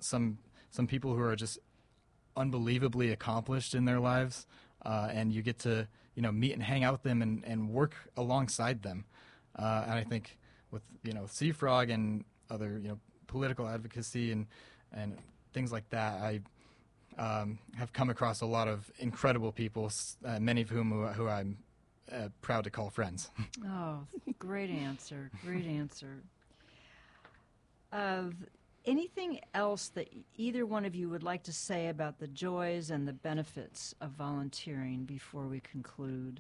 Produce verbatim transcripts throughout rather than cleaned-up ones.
some some people who are just unbelievably accomplished in their lives, uh, and you get to you know meet and hang out with them and, and work alongside them. Uh, and I think with you know C FROG and other you know political advocacy and and things like that, I um, have come across a lot of incredible people, uh, many of whom who, who I'm uh, proud to call friends. Oh, great answer! Great answer. Uh, anything else that either one of you would like to say about the joys and the benefits of volunteering before we conclude?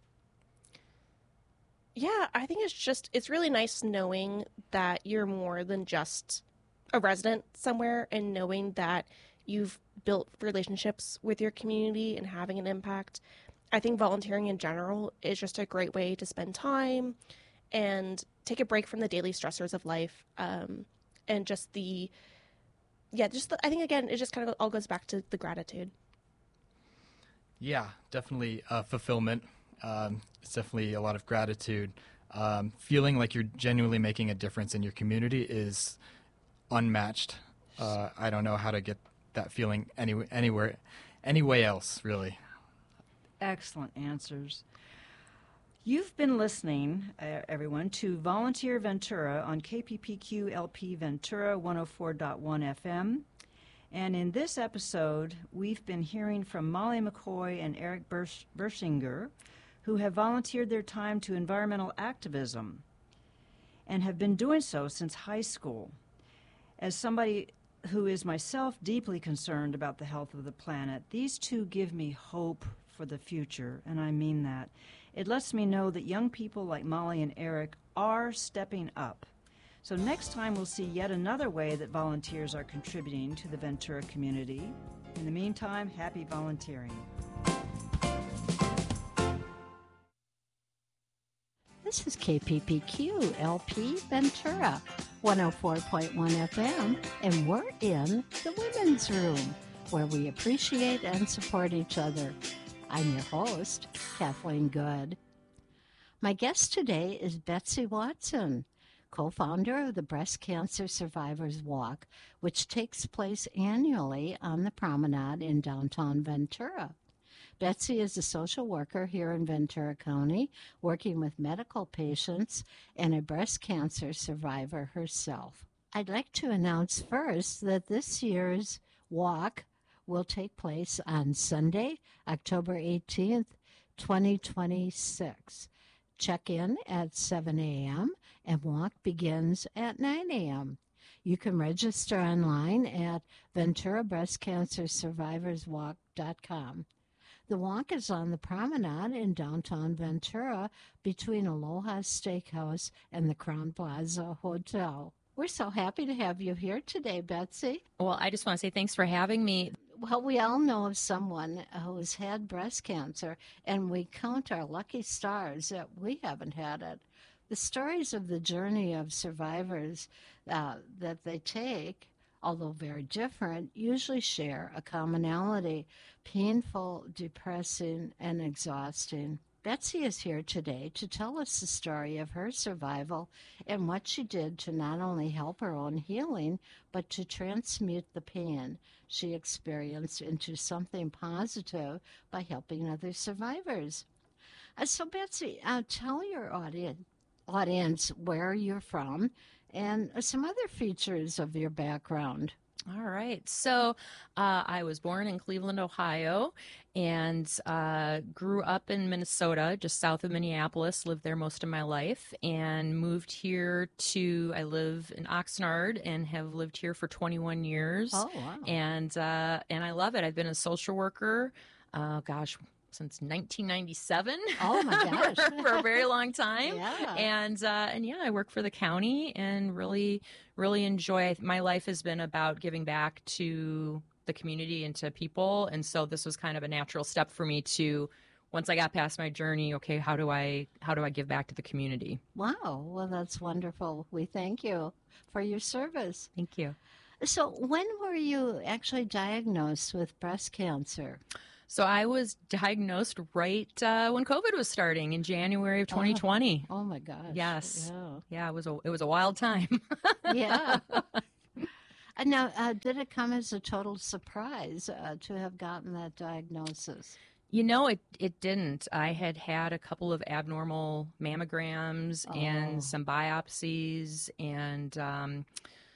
Yeah, I think it's just, it's really nice knowing that you're more than just a resident somewhere, and knowing that you've built relationships with your community and having an impact. I think volunteering in general is just a great way to spend time and take a break from the daily stressors of life. Um, and just the, yeah, just the, I think, again, it just kind of all goes back to the gratitude. Yeah, definitely uh, fulfillment. Um, it's definitely a lot of gratitude. Um, feeling like you're genuinely making a difference in your community is unmatched. Uh, I don't know how to get that feeling any, anywhere, any way else, really. Excellent answers. You've been listening, uh, everyone, to Volunteer Ventura on K P P Q L P Ventura one oh four point one F M. And in this episode, we've been hearing from Molly McCoy and Eric Bersh- Bershinger, who have volunteered their time to environmental activism and have been doing so since high school. As somebody who is myself deeply concerned about the health of the planet, these two give me hope for the future, and I mean that. It lets me know that young people like Molly and Eric are stepping up. So next time we'll see yet another way that volunteers are contributing to the Ventura community. In the meantime, happy volunteering. This is K P P Q L P Ventura one oh four point one F M, and we're in the women's room, where we appreciate and support each other. I'm your host, Kathleen Good. My guest today is Betsy Watson, co-founder of the Breast Cancer Survivors Walk, which takes place annually on the Promenade in downtown Ventura. Betsy is a social worker here in Ventura County, working with medical patients and a breast cancer survivor herself. I'd like to announce first that this year's walk will take place on Sunday, October eighteenth, twenty twenty-six. Check in at seven a.m. and walk begins at nine a.m. You can register online at ventura breast cancer survivors walk dot com. The walk is on the Promenade in downtown Ventura between Aloha Steakhouse and the Crown Plaza Hotel. We're so happy to have you here today, Betsy. Well, I just want to say thanks for having me. Well, we all know of someone who's had breast cancer, and we count our lucky stars that we haven't had it. The stories of the journey of survivors uh, that they take, although very different, usually share a commonality: painful, depressing, and exhausting. Betsy is here today to tell us the story of her survival and what she did to not only help her own healing, but to transmute the pain she experienced into something positive by helping other survivors. Uh, so, Betsy, uh, tell your audience, audience where you're from and some other features of your background. All right. So uh, I was born in Cleveland, Ohio, and uh, grew up in Minnesota, just south of Minneapolis, lived there most of my life, and moved here to, I live in Oxnard and have lived here for twenty-one years. Oh, wow. And, uh, and I love it. I've been a social worker, uh, gosh, since nineteen ninety-seven. Oh, my gosh. for, for a very long time. Yeah. And, uh, and yeah, I work for the county and really, really enjoy, my life has been about giving back to the community and to people. And so this was kind of a natural step for me to, once I got past my journey, okay, how do I, how do I give back to the community? Wow. Well, that's wonderful. We thank you for your service. Thank you. So when were you actually diagnosed with breast cancer? So I was diagnosed right uh, when COVID was starting in January of twenty twenty. Oh, oh my gosh. Yes. Yeah. Yeah, it was a it was a wild time. Yeah. And now, uh, did it come as a total surprise uh, to have gotten that diagnosis? You know, it, it didn't. I had had a couple of abnormal mammograms Oh. and some biopsies, and um,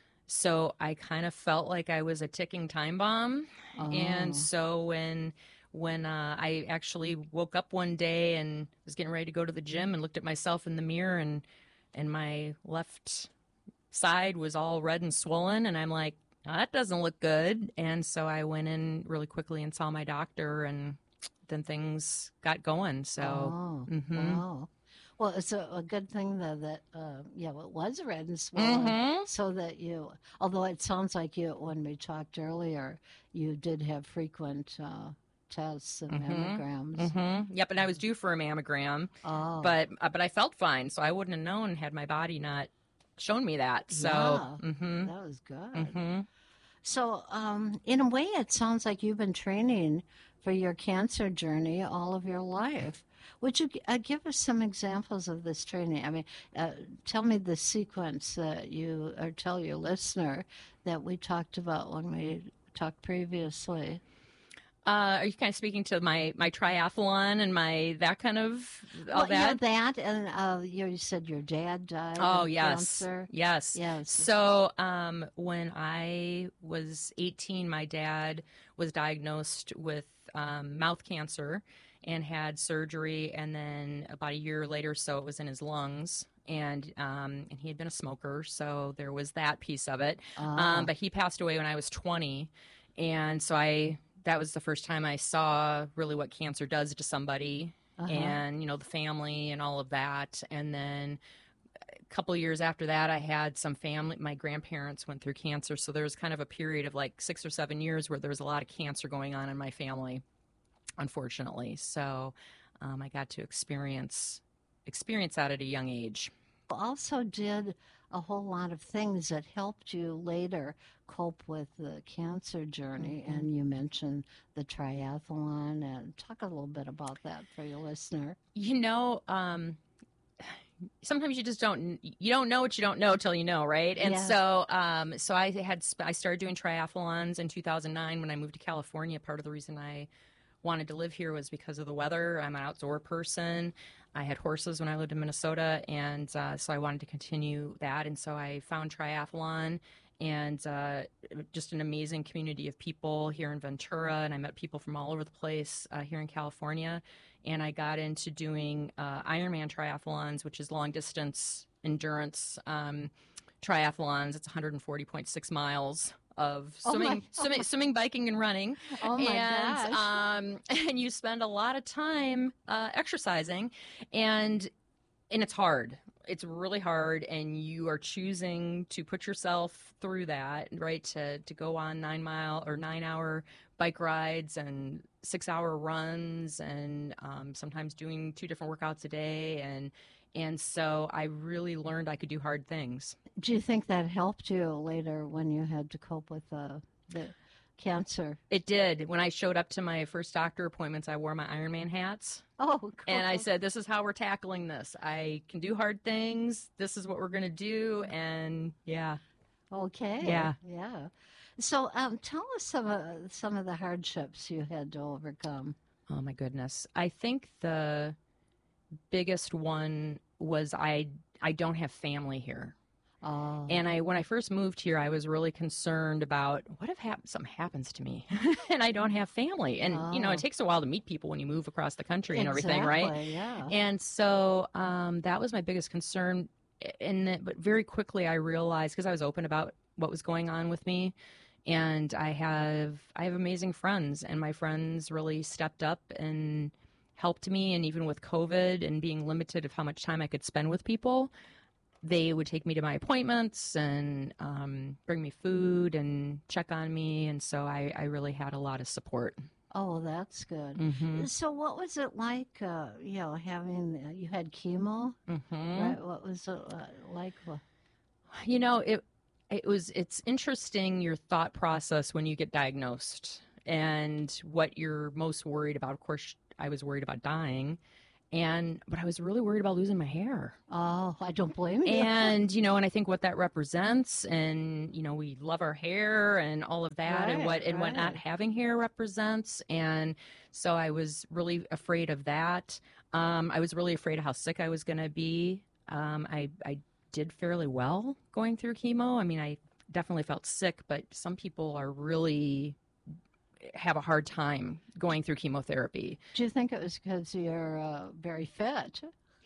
so I kind of felt like I was a ticking time bomb. Oh. And so when when uh, I actually woke up one day and was getting ready to go to the gym and looked at myself in the mirror, and and my left side was all red and swollen, and I'm like, "Oh, that doesn't look good." And so I went in really quickly and saw my doctor, and then things got going. So, Oh, mhm. wow. Well, it's a, a good thing though that uh, yeah, it was red and swollen, Mhm. so that you. Although it sounds like you, when we talked earlier, you did have frequent uh, tests and mammograms. hmm Yep, and I was due for a mammogram, Oh, but uh, but I felt fine, so I wouldn't have known had my body not shown me that. So, yeah, mhm, that was good. mhm. So, um, in a way, it sounds like you've been training for your cancer journey all of your life. Would you uh, give us some examples of this training? I mean, uh, tell me the sequence that you, or tell your listener that we talked about when we talked previously. Uh, are you kind of speaking to my my triathlon and my that kind of all Well, yeah, that? that, and uh, you you said your dad died Oh of yes, cancer. yes. Yes. So um, when I was eighteen, my dad was diagnosed with um, mouth cancer and had surgery, and then about a year later, so it was in his lungs, and um, and he had been a smoker, so there was that piece of it. Ah. Um, but he passed away when I was twenty, and so I that was the first time I saw really what cancer does to somebody, Uh-huh. and you know the family and all of that, and then a couple of years after that, I had some family. My grandparents went through cancer, so there was kind of a period of like six or seven years where there was a lot of cancer going on in my family, unfortunately. So um, I got to experience experience that at a young age. Also did a whole lot of things that helped you later cope with the cancer journey. Mhm. And you mentioned the triathlon, and talk a little bit about that for your listener. You know, um, sometimes you just don't you don't know what you don't know till you know, right? And Yeah. so um so I had sp- I started doing triathlons in two thousand nine when I moved to California. Part of the reason I wanted to live here was because of the weather. I'm an outdoor person. I had horses when I lived in Minnesota, and uh, so I wanted to continue that. And so I found triathlon, and uh, just an amazing community of people here in Ventura, and I met people from all over the place uh, here in California. And I got into doing uh, Ironman triathlons, which is long distance endurance um, triathlons. It's one hundred forty point six miles of Oh my swimming, swimming, swimming, biking, and running. Oh my and gosh. um, and you spend a lot of time uh, exercising, and and it's hard. It's really hard, and you are choosing to put yourself through that, right? To to go on nine mile or nine hour bike rides and six hour runs, and um, sometimes doing two different workouts a day, and and so I really learned I could do hard things. Do you think that helped you later when you had to cope with uh, the cancer? It did. When I showed up to my first doctor appointments, I wore my Ironman hats. Oh, cool. And I said, this is how we're tackling this. I can do hard things. This is what we're going to do. And yeah. Okay. Yeah. Yeah. So um, tell us some of, some of the hardships you had to overcome. Oh, my goodness. I think the biggest one was I, I don't have family here. Oh. And I, when I first moved here, I was really concerned about what if hap- something happens to me and I don't have family. And, you know, Oh. it takes a while to meet people when you move across the country and everything, right? Exactly, yeah. And so um, that was my biggest concern. And then, but very quickly I realized, because I was open about what was going on with me, and I have I have amazing friends, and my friends really stepped up and helped me. And even with COVID and being limited of how much time I could spend with people, they would take me to my appointments and um, bring me food and check on me. And so I, I really had a lot of support. Oh, that's good. Mm-hmm. So what was it like, uh, you know, having, uh, you had chemo, Mm-hmm. right? What was it uh, like? Well, You know, it it was it's interesting your thought process when you get diagnosed and what you're most worried about. Of course, I was worried about dying, And but I was really worried about losing my hair. Oh, I don't blame you. And you know, and I think what that represents, and you know, we love our hair and all of that, and Right, what and what right. not having hair represents. And so I was really afraid of that. Um, I was really afraid of how sick I was going to be. Um, I I did fairly well going through chemo. I mean, I definitely felt sick, but some people are really have a hard time going through chemotherapy. Do you think it was because you're uh, very fit?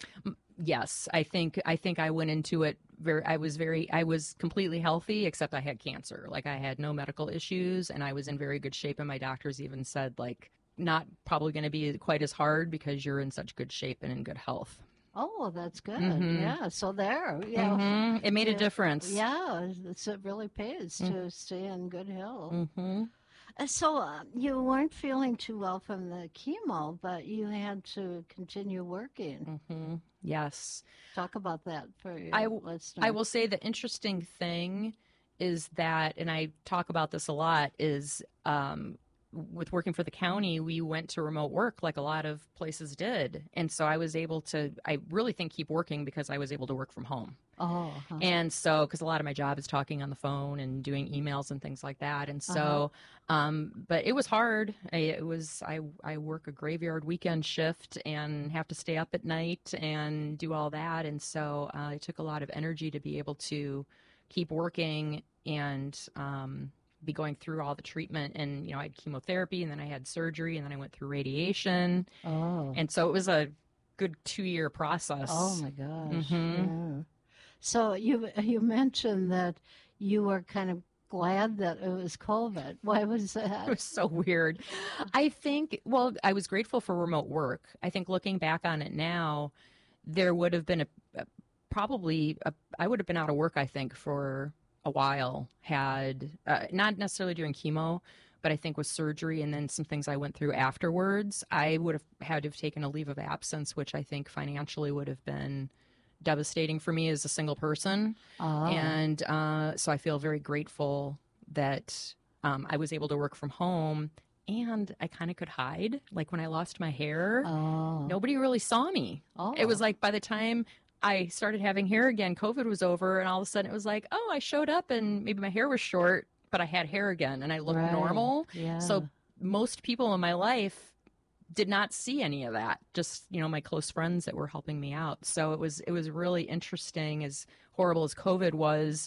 Yes, I think I think I went into it very I was very I was completely healthy except I had cancer. Like I had no medical issues and I was in very good shape, and my doctors even said like not probably going to be quite as hard because you're in such good shape and in good health. Oh, that's good. Mhm. Yeah. So there, yeah. Mhm. It made a Yeah. difference. Yeah, it's, it really pays to stay in good health. Mhm. Uh, So uh, you weren't feeling too well from the chemo, but you had to continue working. Mhm. Yes. Talk about that for your I w- listeners. I will say the interesting thing is that, and I talk about this a lot, is um, with working for the county, we went to remote work like a lot of places did. And so I was able to, I really think, keep working because I was able to work from home. Oh, huh. And so, because a lot of my job is talking on the phone and doing emails and things like that. And so, um, but it was hard. I, it was, I, I work a graveyard weekend shift and have to stay up at night and do all that. And so uh, it took a lot of energy to be able to keep working and um, be going through all the treatment. And, you know, I had chemotherapy and then I had surgery and then I went through radiation. Oh. And so it was a good two year process. Oh my gosh. Mhm. Yeah. So you you mentioned that you were kind of glad that it was COVID. Why was It that? was so weird. I think, well, I was grateful for remote work. I think looking back on it now, there would have been a, a probably, a, I would have been out of work, I think, for a while, had, uh, not necessarily during chemo, but I think with surgery and then some things I went through afterwards, I would have had to have taken a leave of absence, which I think financially would have been devastating for me as a single person. Oh. And uh, so I feel very grateful that um, I was able to work from home, and I kind of could hide. Like when I lost my hair, Oh. nobody really saw me. Oh. It was like by the time I started having hair again, COVID was over, and all of a sudden it was like, oh, I showed up and maybe my hair was short, but I had hair again and I looked Right. normal. Yeah. So most people in my life did not see any of that, just you know my close friends that were helping me out. So it was it was really interesting, as horrible as COVID was,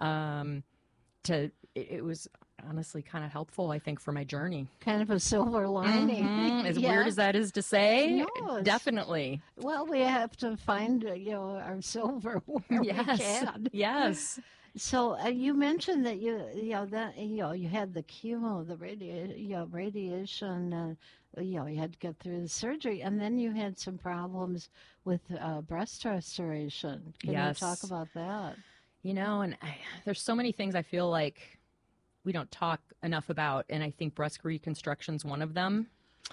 um, to it, it was honestly kind of helpful, I think, for my journey. kind of a silver lining. Mhm. As Yeah. weird as that is to say, No, it's- definitely. Well, we have to find uh, you know our silver where Yes. we can. Yes. So uh, you mentioned that you you know that you know you had the chemo, the radi- you know, radiation, and you know you had to get through the surgery, and then you had some problems with uh, breast restoration. Can Yes. you talk about that? You know, and I, there's so many things I feel like we don't talk enough about, and I think breast reconstruction's one of them.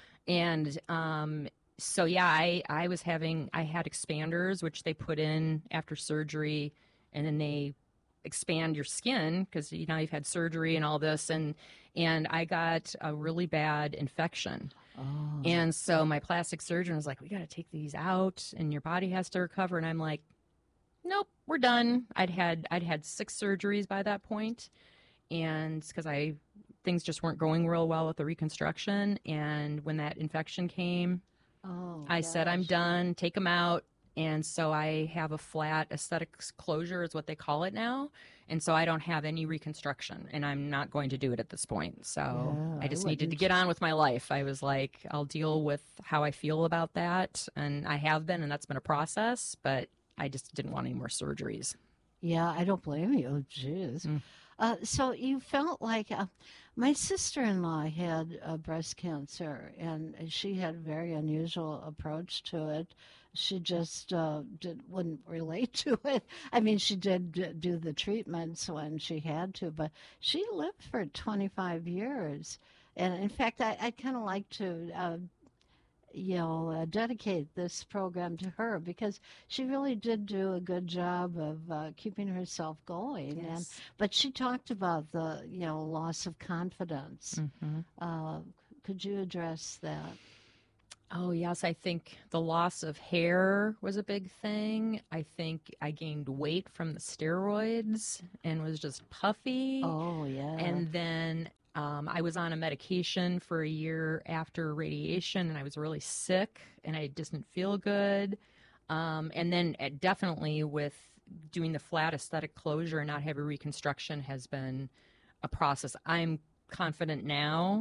And um, so, yeah, I, I was having, I had expanders, which they put in after surgery, and then they expand your skin because, you know, you've had surgery and all this. And, and I got a really bad infection. Oh. And so my plastic surgeon was like, we got to take these out and your body has to recover. And I'm like, nope, we're done. I'd had, I'd had six surgeries by that point, and because I, things just weren't going real well with the reconstruction. And when that infection came, Oh, I said, I'm gosh. done, take them out. And so I have a flat aesthetics closure is what they call it now. And so I don't have any reconstruction, and I'm not going to do it at this point. So Yeah, I just I needed to wouldn't. get on with my life. I was like, I'll deal with how I feel about that. And I have been, and that's been a process, but I just didn't want any more surgeries. Yeah, I don't blame you. Jeez. Mm. Uh, so you felt like uh, my sister-in-law had uh, breast cancer, and she had a very unusual approach to it. She just uh, did, wouldn't relate to it. I mean, she did d- do the treatments when she had to, but she lived for twenty-five years. And in fact, I, I'd kind of like to uh, you know, uh, dedicate this program to her because she really did do a good job of uh, keeping herself going. And but she talked about the, you know, loss of confidence. Mhm. Uh, could you address that? Oh, yes. I think the loss of hair was a big thing. I think I gained weight from the steroids and was just puffy. Oh, yeah. And then um, I was on a medication for a year after radiation, and I was really sick, and I just didn't feel good. Um, and then uh, definitely with doing the flat aesthetic closure and not having reconstruction has been a process. I'm confident now,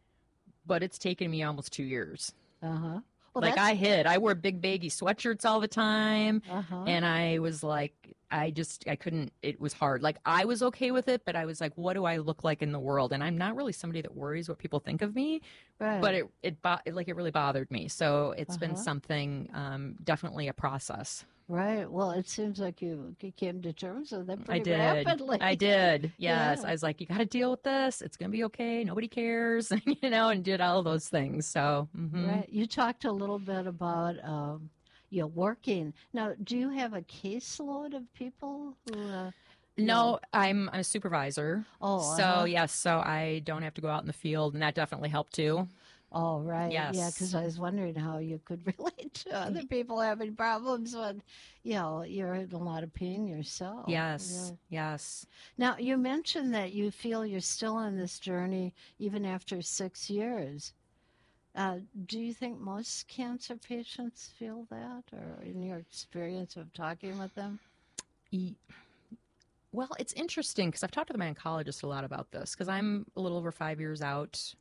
but it's taken me almost two years. Uh-huh. Well, like that's, I hid. I wore big baggy sweatshirts all the time. uh-huh. And I was like, I just, I couldn't, it was hard. Like I was okay with it, but I was like, what do I look like in the world? And I'm not really somebody that worries what people think of me, right. but it, it, bo- it like it really bothered me. So it's been Uh-huh. something, um, definitely a process. Right. Well, it seems like you, you came to terms with it I pretty did. rapidly. I did. Yes. Yeah. I was like, you got to deal with this. It's going to be okay. Nobody cares, you know, and did all those things. So, mhm. Right. You talked a little bit about um, you know, working. Now, do you have a caseload of people who? Uh, you No, know- I'm a supervisor. Oh, So, uh-huh. yes, so I don't have to go out in the field, and that definitely helped too. Oh, right. Yeah, Yes. because I was wondering how you could relate to other people having problems when, you know, you're in a lot of pain yourself. Yes, Yeah. yes. Now, you mentioned that you feel you're still on this journey even after six years. Uh, do you think most cancer patients feel that, or in your experience of talking with them? E- Well, it's interesting because I've talked to my oncologist a lot about this because I'm a little over five years out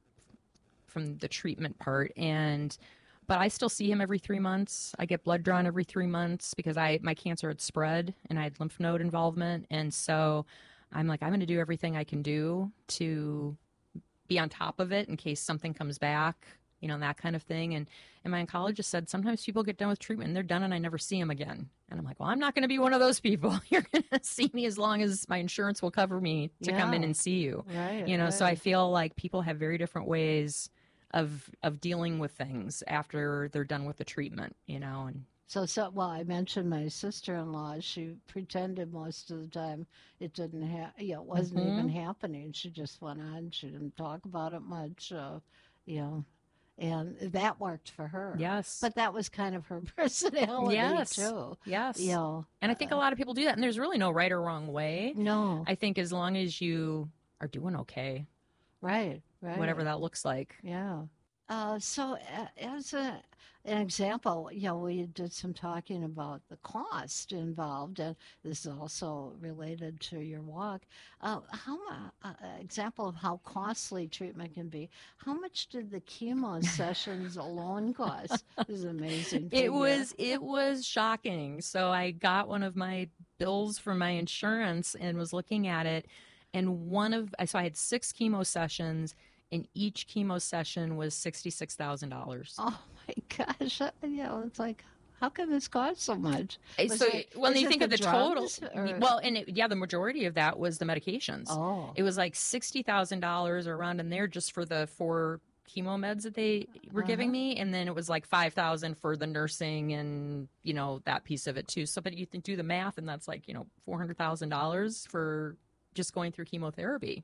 from the treatment part, and but I still see him every three months. I get blood drawn every three months because I my cancer had spread and I had lymph node involvement, and so I'm like, I'm going to do everything I can do to be on top of it in case something comes back, you know, and that kind of thing. And and my oncologist said sometimes people get done with treatment and they're done and I never see them again. And I'm like, well, I'm not going to be one of those people. You're going to see me as long as my insurance will cover me to come in Yeah. and see you. Right. You know, so I right. feel like people have very different ways of of dealing with things after they're done with the treatment, you know, and So, so well, I mentioned my sister-in-law. She pretended most of the time it didn't have, you know, it wasn't Mhm. even happening. She just went on. She didn't talk about it much, uh, you know, and that worked for her. yes. But that was kind of her personality Yes. too. yes. You know, And I think a lot of people do that, and there's really no right or wrong way. no, I think as long as you are doing okay, right, right, whatever that looks like. Yeah. Uh, so, uh, as a, an example, you know, we did some talking about the cost involved, and this is also related to your walk. Uh, how uh, uh, example of how costly treatment can be? How much did the chemo sessions alone cost? This is amazing. It figure. was it was shocking. So I got one of my bills from my insurance and was looking at it, and one of so I had six chemo sessions, and each chemo session was sixty-six thousand dollars. Oh my gosh! Uh, You know, it's like, how can this cost so much? Was So it- when is you it think of the total, drugs, or- well, and it, yeah, the majority of that was the medications. Oh, It was like sixty thousand dollars around in there just for the four chemo meds that they were giving Uh-huh. me, and then it was like five thousand for the nursing and you know that piece of it too. So, but you can do the math, and that's like you know four hundred thousand dollars for just going through chemotherapy.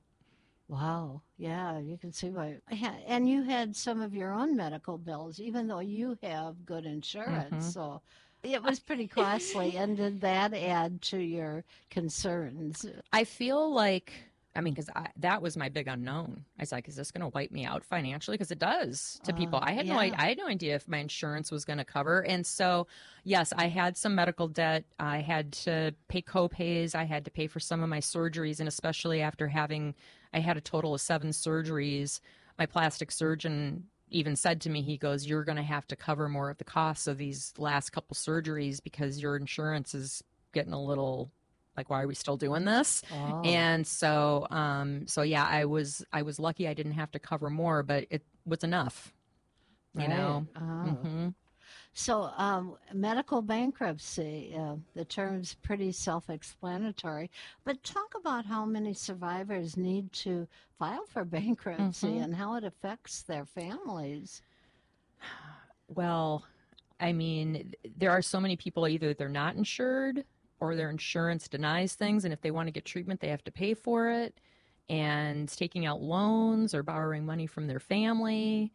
wow. Yeah, you can see why. Yeah, and you had some of your own medical bills, even though you have good insurance. Mhm. So it was pretty costly. And did that add to your concerns? I feel like, I mean, because that was my big unknown. I was like, is this going to wipe me out financially? Because it does to people. Uh, I had no, yeah. I, I had no idea if my insurance was going to cover. And so, yes, I had some medical debt. I had to pay co-pays. I had to pay for some of my surgeries, and especially after having, I had a total of seven surgeries. My plastic surgeon even said to me, he goes, "You're going to have to cover more of the costs of these last couple surgeries because your insurance is getting a little." Like, why are we still doing this? Oh. And so, um, so yeah, I was I was lucky I didn't have to cover more, but it was enough, you Right. know. Oh. hmm So, um, medical bankruptcy, uh, the term's pretty self explanatory, but talk about how many survivors need to file for bankruptcy Mhm. and how it affects their families. Well, I mean, there are so many people, either they're not insured or their insurance denies things, and if they want to get treatment, they have to pay for it, and taking out loans or borrowing money from their family.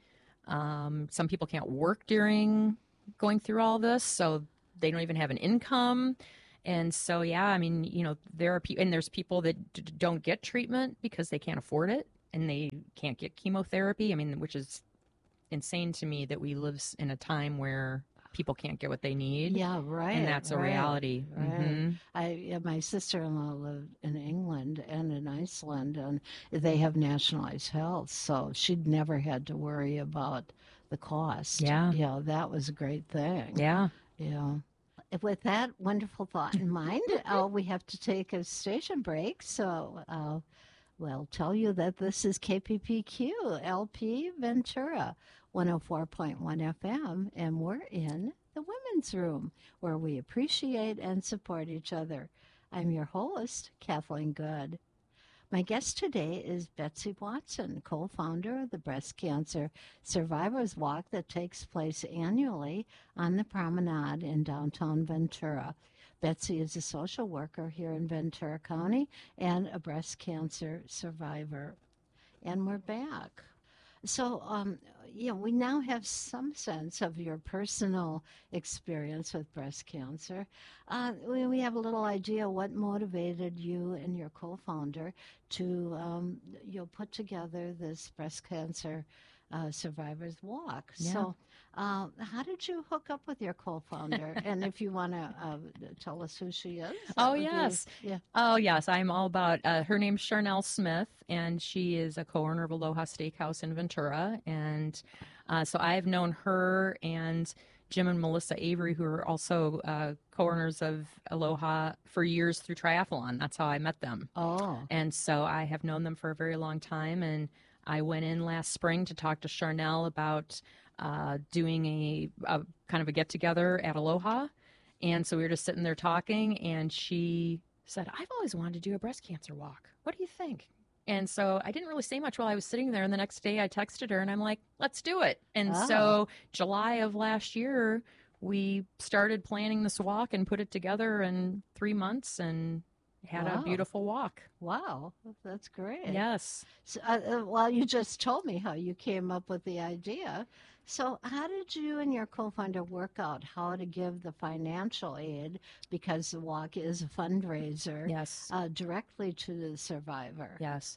Um, some people can't work during going through all this, so they don't even have an income. And so, yeah, I mean, you know, there are people, and there's people that d- don't get treatment because they can't afford it and they can't get chemotherapy. I mean, which is insane to me that we live s- in a time where people can't get what they need. Yeah, right. And that's a right, reality. Right. Mhm. I yeah, my sister-in-law lived in England and in Iceland, and they have nationalized health, so she'd never had to worry about the cost. Yeah. Yeah, that was a great thing. Yeah. Yeah. With that wonderful thought in mind, uh, we have to take a station break. So uh, we'll tell you that this is K P P Q L P Ventura one oh four point one F M, and we're in the Women's Room where we appreciate and support each other. I'm your host, Kathleen Good. My guest today is Betsy Watson, co-founder of the Breast Cancer Survivors Walk that takes place annually on the Promenade in downtown Ventura. Betsy is a social worker here in Ventura County and a breast cancer survivor. And we're back. So, um, you know, we now have some sense of your personal experience with breast cancer. Uh, we, we have a little idea what motivated you and your co-founder to, um, you know, put together this breast cancer uh, survivors walk. Yeah. So, uh, how did you hook up with your co-founder? And if you want to uh, tell us who she is. that Oh, would be- yes. yeah. Oh, yes. I'm all about uh, her name's Charnel Smith, and she is a co-owner of Aloha Steakhouse in Ventura. And uh, so I've known her and Jim and Melissa Avery, who are also uh, co-owners of Aloha, for years through triathlon. That's how I met them. Oh. And so I have known them for a very long time. And I went in last spring to talk to Charnel about uh, doing a, a kind of a get-together at Aloha. And so we were just sitting there talking, and she said, I've always wanted to do a breast cancer walk. What do you think? And so I didn't really say much while I was sitting there. And the next day I texted her and I'm like, let's do it. And Oh. so July of last year, we started planning this walk and put it together in three months and had Wow. a beautiful walk. Wow, that's great. Yes. So, uh, uh, well, you just told me how you came up with the idea. So, how did you and your co-founder work out how to give the financial aid, because the walk is a fundraiser, Yes. uh, directly to the survivor? Yes.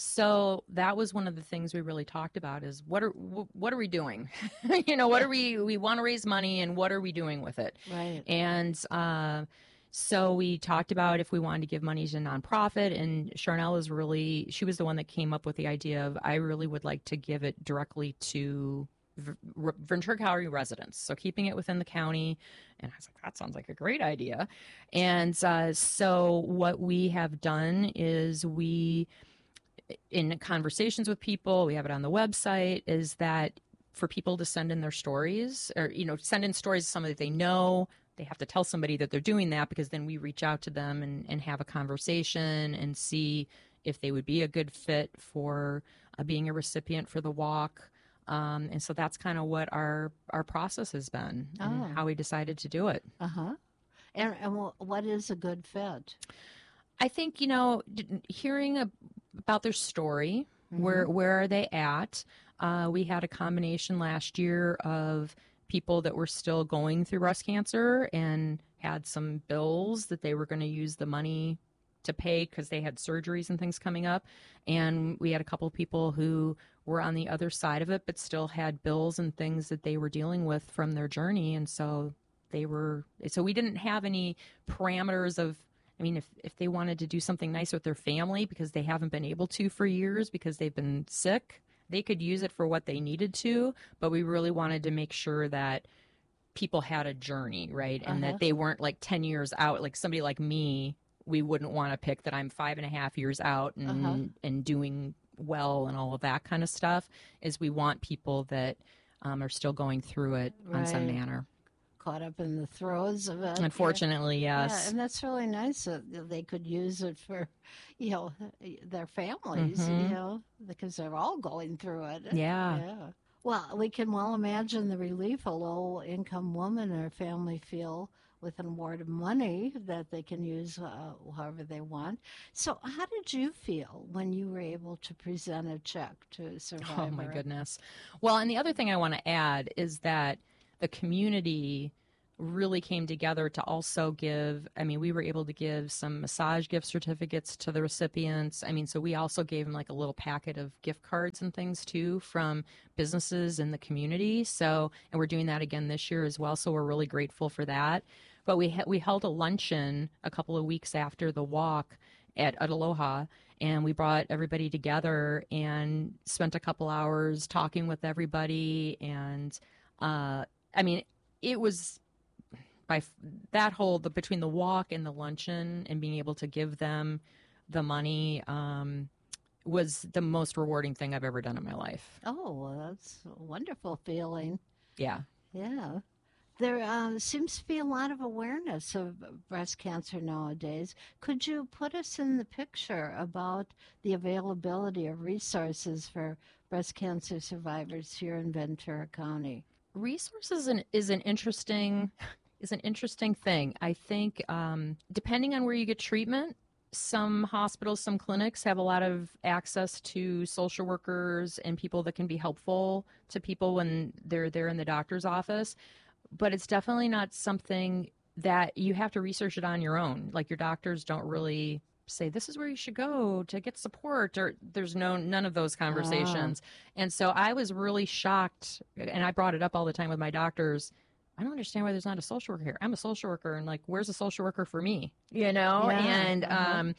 So that was one of the things we really talked about is what are wh- what are we doing? you know, what are we we want to raise money, and what are we doing with it? Right. And uh, so we talked about if we wanted to give money to nonprofit, and Charnel is really, she was the one that came up with the idea of, I really would like to give it directly to V- R- Ventura County residents. So keeping it within the county. And I was like, that sounds like a great idea. And uh, so what we have done is we, in conversations with people, we have it on the website, is that for people to send in their stories, or, you know, send in stories of somebody that they know. They have to tell somebody that they're doing that, because then we reach out to them and, and have a conversation and see if they would be a good fit for uh, being a recipient for the walk. Um, and so that's kind of what our, our process has been, and Oh. how we decided to do it. Uh-huh. And, and wh- what is a good fit? I think, you know, d- hearing a, about their story, where where are they at? Uh, we had a combination last year of people that were still going through breast cancer and had some bills that they were going to use the money to pay because they had surgeries and things coming up. And we had a couple of people who were on the other side of it, but still had bills and things that they were dealing with from their journey. And so they were, so we didn't have any parameters of, I mean, if, if they wanted to do something nice with their family because they haven't been able to for years because they've been sick, they could use it for what they needed to. But we really wanted to make sure that people had a journey, right? And Uh-huh. that they weren't like ten years out. Like somebody like me, we wouldn't want to pick that I'm five and a half years out and, Uh-huh. and doing well and all of that kind of stuff. Is we want people that um, are still going through it on some Right. manner. Caught up in the throes of it. Unfortunately, Yeah, yes. and that's really nice that they could use it for, you know, their families, you Mhm. know, because they're all going through it. Yeah. Yeah. Well, we can well imagine the relief a low-income woman or family feel with an award of money that they can use uh, however they want. So how did you feel when you were able to present a check to a survivor? Oh, my goodness. Well, and the other thing I want to add is that the community really came together to also give, I mean, we were able to give some massage gift certificates to the recipients. I mean, so we also gave them like a little packet of gift cards and things too from businesses in the community. So, and we're doing that again this year as well. So we're really grateful for that. But we ha- we held a luncheon a couple of weeks after the walk at, at Aloha, and we brought everybody together and spent a couple hours talking with everybody. And uh, I mean, it was by f- that whole the between the walk and the luncheon and being able to give them the money um, was the most rewarding thing I've ever done in my life. Oh, well, that's a wonderful feeling. Yeah. Yeah. There uh, seems to be a lot of awareness of breast cancer nowadays. Could you put us in the picture about the availability of resources for breast cancer survivors here in Ventura County? Resources an, is an interesting is an interesting thing. I think um, depending on where you get treatment, some hospitals, some clinics have a lot of access to social workers and people that can be helpful to people when they're there in the doctor's office. But it's definitely not something that you have to research it on your own. Like your doctors don't really say, this is where you should go to get support, or there's no none of those conversations. Ah. And so I was really shocked, and I brought it up all the time with my doctors. I don't understand why there's not a social worker here. I'm a social worker, and like, where's a social worker for me? You know? Yeah. And uh-huh. um,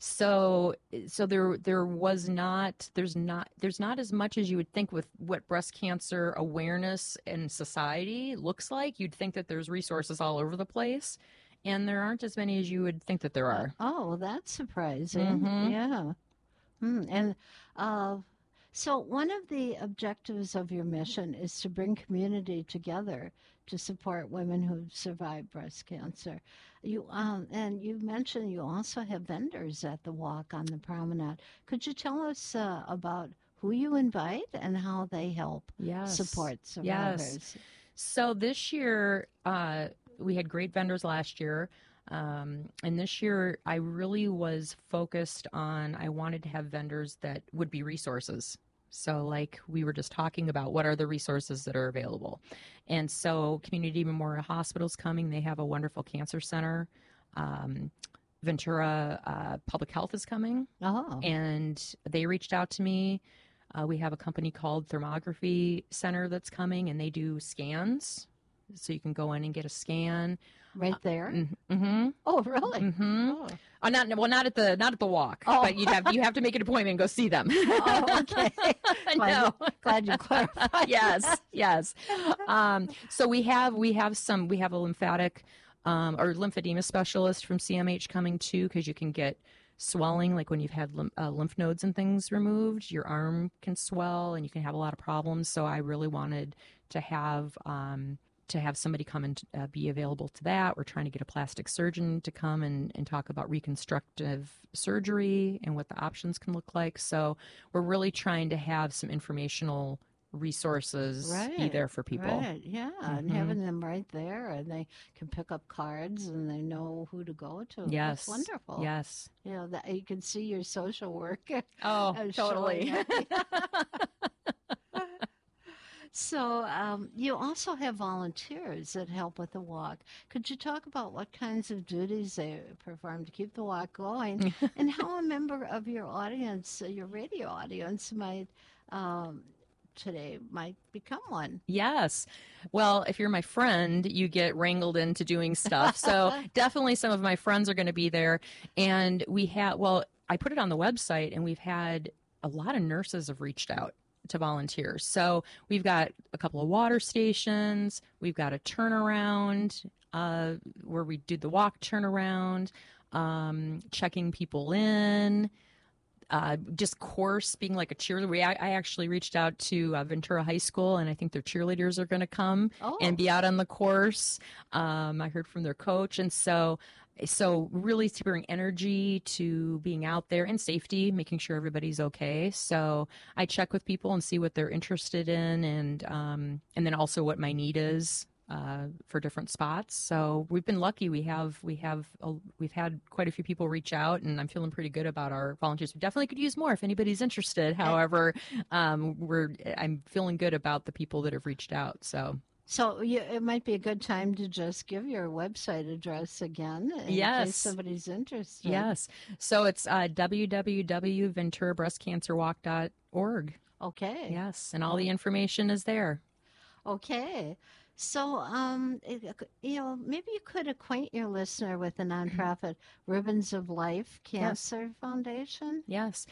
so so there there was not there's not there's not as much as you would think with what breast cancer awareness in society looks like. You'd think that there's resources all over the place, and there aren't as many as you would think that there are. Oh, well, that's surprising. Mm-hmm. Yeah. Hmm. And uh, so one of the objectives of your mission is to bring community together to support women who've survived breast cancer. You um, and you mentioned you also have vendors at the walk on the promenade. Could you tell us uh, about who you invite and how they help Yes. support survivors? Yes. So this year, uh, we had great vendors last year. Um, and this year, I really was focused on, I wanted to have vendors that would be resources. So like we were just talking about, what are the resources that are available? And so Community Memorial Hospital's coming. They have a wonderful cancer center. Um, Ventura uh, Public Health is coming. Oh. And they reached out to me. Uh, we have a company called Thermography Center that's coming, and they do scans. So you can go in and get a scan. Right there? Mm-hmm. Oh, really? Mm-hmm. Oh. Oh, not well, not at the not at the walk, Oh. but you have you have to make an appointment and go see them. Oh, okay. I Glad know. you- glad you clarified. yes, yes. Um, so we have we have some we have a lymphatic um, or lymphedema specialist from C M H coming too, because you can get swelling, like when you've had lymph, uh, lymph nodes and things removed, your arm can swell and you can have a lot of problems. So I really wanted to have um, to have somebody come and uh, be available to that. We're trying to get a plastic surgeon to come and, and talk about reconstructive surgery and what the options can look like. So we're really trying to have some informational resources Right, be there for people. Right, yeah, and Mhm. having them right there, and they can pick up cards, and they know who to go to. Yes. That's wonderful. Yes. You know, that you can see your social work. Oh, uh, totally. showing up. So um, you also have volunteers that help with the walk. Could you talk about what kinds of duties they perform to keep the walk going, and how a member of your audience, uh, your radio audience, might um, today might become one? Yes. Well, if you're my friend, you get wrangled into doing stuff. So definitely some of my friends are going to be there. And we have, well, I put it on the website, and we've had a lot of nurses have reached out to volunteer. So we've got a couple of water stations. We've got a turnaround uh, where we do the walk turnaround, um, checking people in. Uh, just course being like a cheerleader. We, I, I actually reached out to uh, Ventura High School, and I think their cheerleaders are going to come Oh. and be out on the course. Um, I heard from their coach, and so so really to bring energy to being out there and safety, making sure everybody's okay. So I check with people and see what they're interested in, and um, and then also what my need is uh, for different spots. So we've been lucky. We have we have a, we've had quite a few people reach out, and I'm feeling pretty good about our volunteers. We definitely could use more if anybody's interested. However, um, we're I'm feeling good about the people that have reached out. So. So you, it might be a good time to just give your website address again in Yes. case somebody's interested. Yes. So it's uh, w w w dot ventura breast cancer walk dot org. Okay. Yes, and all the information is there. Okay. So, um, you know, maybe you could acquaint your listener with the nonprofit Ribbons of Life Cancer Foundation. Yes.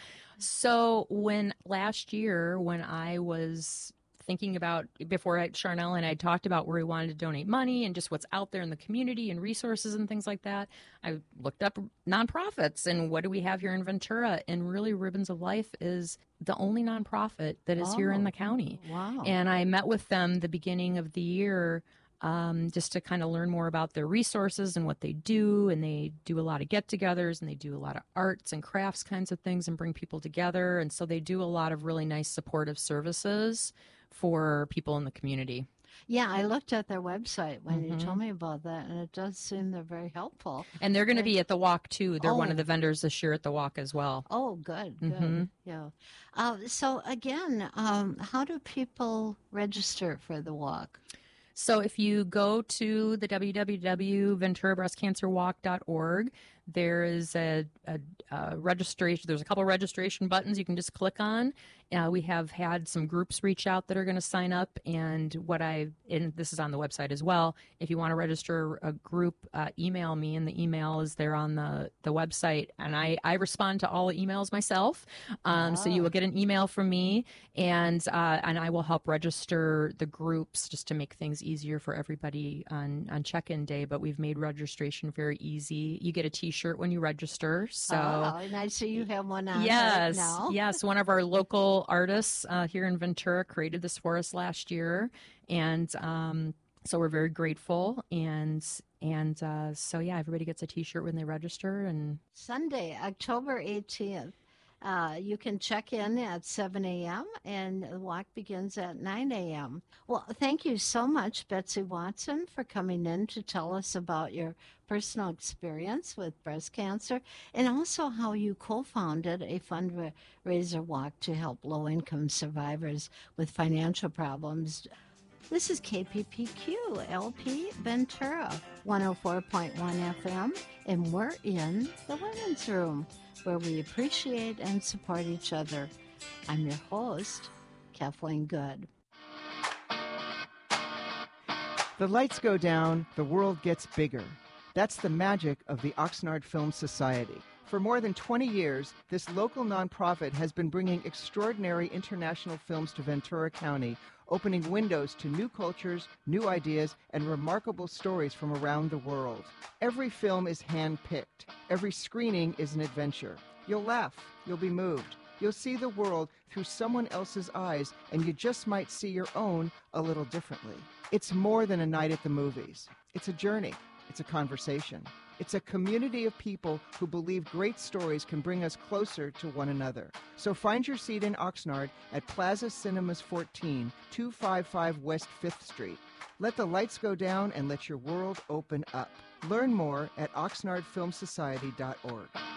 So when last year, when I was thinking about, before I, Charnel and I talked about where we wanted to donate money and just what's out there in the community and resources and things like that, I looked up nonprofits and what do we have here in Ventura? And really Ribbons of Life is the only nonprofit that is Oh, here in the county. Wow. And I met with them the beginning of the year um, just to kind of learn more about their resources and what they do. And they do a lot of get-togethers and they do a lot of arts and crafts kinds of things and bring people together. And so they do a lot of really nice supportive services for people in the community. Yeah, I looked at their website when Mhm. you told me about that, and it does seem they're very helpful. And they're going to be at the walk too. They're one Oh. of the vendors this year at the walk as well. Oh, good, good. Mhm. Yeah. Uh, so, again, um, how do people register for the walk? So if you go to the w w w dot ventura breast cancer walk dot org, there is a, a, a registration. There's a couple registration buttons you can just click on. Uh, we have had some groups reach out that are going to sign up, and what I and this is on the website as well. If you want to register a group, uh, email me, and the email is there on the the website. And I I respond to all the emails myself, um, so you will get an email from me, and uh, and I will help register the groups just to make things easier for everybody on on check-in day. But we've made registration very easy. You get a T-shirt when you register. So Oh, and I see you have one on yes, right now. yes, one of our local artists uh, here in Ventura created this for us last year, and um, so we're very grateful. And and uh, so yeah, everybody gets a T-shirt when they register. And Sunday, October eighteenth. Uh, you can check in at seven a.m. and the walk begins at nine a.m. Well, thank you so much, Betsy Watson, for coming in to tell us about your personal experience with breast cancer and also how you co-founded a fundraiser walk to help low-income survivors with financial problems. This is K P P Q L P Ventura, one oh four point one F M, and we're in the Women's Room, where we appreciate and support each other. I'm your host, Kathleen Good. The lights go down, the world gets bigger. That's the magic of the Oxnard Film Society. For more than twenty years, this local nonprofit has been bringing extraordinary international films to Ventura County, opening windows to new cultures, new ideas, and remarkable stories from around the world. Every film is hand-picked. Every screening is an adventure. You'll laugh. You'll be moved. You'll see the world through someone else's eyes, and you just might see your own a little differently. It's more than a night at the movies. It's a journey. It's a conversation. It's a community of people who believe great stories can bring us closer to one another. So find your seat in Oxnard at Plaza Cinemas fourteen, two fifty-five West fifth Street. Let the lights go down and let your world open up. Learn more at oxnard film society dot org.